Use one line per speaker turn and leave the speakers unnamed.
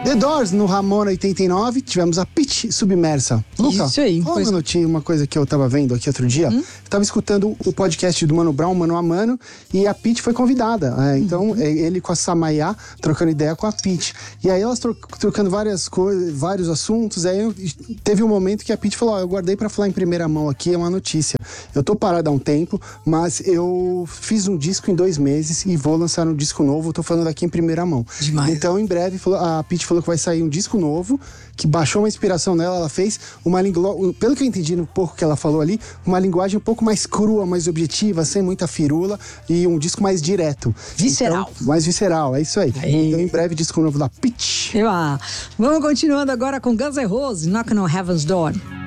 The Doors no Ramona 89, tivemos a Pitty Submersa. Luca,
isso aí.
Uma coisa que eu tava vendo aqui outro dia. Eu tava escutando o podcast do Mano Brown, Mano a Mano, e a Pitty foi convidada. Então, ele com a Samayá, trocando ideia com a Pitty. E aí elas trocando várias coisas, vários assuntos. Aí teve um momento que a Pitty falou, eu guardei pra falar em primeira mão aqui, é uma notícia. Eu tô parada há um tempo, mas eu fiz um disco em 2 meses e vou lançar um disco novo, tô falando aqui em primeira mão.
Demais.
Então, em breve, a Pitty falou que vai sair um disco novo, que baixou uma inspiração nela, ela fez uma linguagem, pelo que eu entendi no pouco que ela falou ali, uma linguagem um pouco mais crua, mais objetiva, sem muita firula, e um disco mais direto.
Visceral.
Então, mais visceral, é isso aí. Então, em breve, disco novo da Pitty.
Vamos continuando agora com Guns N' Roses, Knocking on Heaven's Door.